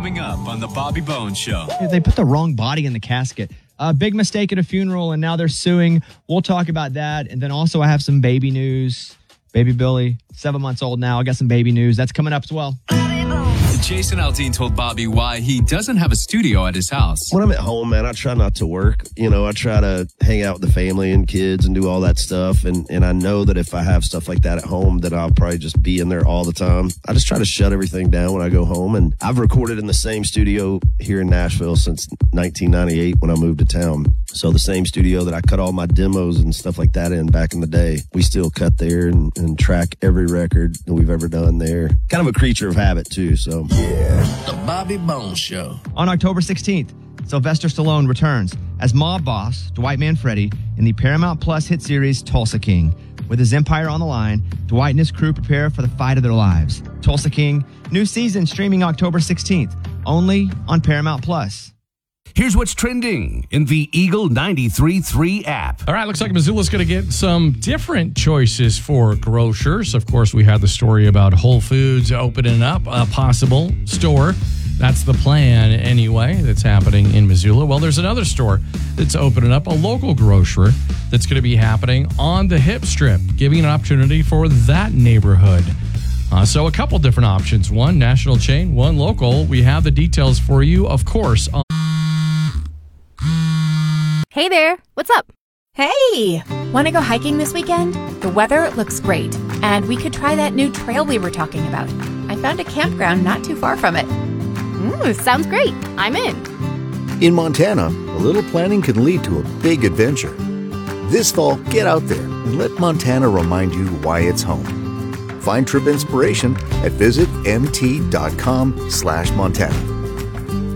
coming up on The Bobby Bones Show. They put the wrong body in the casket. A big mistake at a funeral, and now they're suing. We'll talk about that. And then also I have some baby news. Baby Billy, 7 months old now. I got some baby news. That's coming up as well. Jason Aldean told Bobby why he doesn't have a studio at his house. When I'm at home, man, I try not to work. I try to hang out with the family and kids and do all that stuff. And I know that if I have stuff like that at home, that I'll probably just be in there all the time. I just try to shut everything down when I go home. And I've recorded in the same studio here in Nashville since 1998 when I moved to town. So the same studio that I cut all my demos and stuff like that in back in the day, we still cut there and track every record that we've ever done there. Kind of a creature of habit too, so. Yeah, The Bobby Bones Show. On October 16th, Sylvester Stallone returns as mob boss Dwight Manfredi in the Paramount Plus hit series Tulsa King. With his empire on the line, Dwight and his crew prepare for the fight of their lives. Tulsa King, new season streaming October 16th, only on Paramount Plus. Here's what's trending in the Eagle 93.3 app. All right, looks like Missoula's going to get some different choices for grocers. Of course, we had the story about Whole Foods opening up a possible store. That's the plan anyway that's happening in Missoula. Well, there's another store that's opening up, a local grocer that's going to be happening on the Hip Strip, giving an opportunity for that neighborhood. So a couple different options. One national chain, one local. We have the details for you, of course. Hey there, what's up? Hey, want to go hiking this weekend? The weather looks great, and we could try that new trail we were talking about. I found a campground not too far from it. Sounds great. I'm in. In Montana, a little planning can lead to a big adventure. This fall, get out there and let Montana remind you why it's home. Find trip inspiration at visitmt.com/Montana.